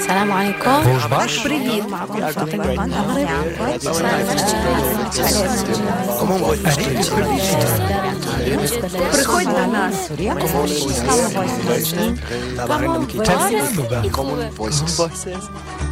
السلام عليكم. Привіт. Приходь до нас. Common voices.